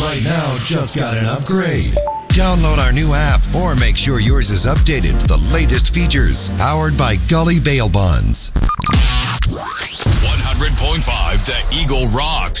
right now just got an upgrade. Download our new app or make sure yours is updated for the latest features. Powered by Gully Bail Bonds. 100.5 The Eagle rocks.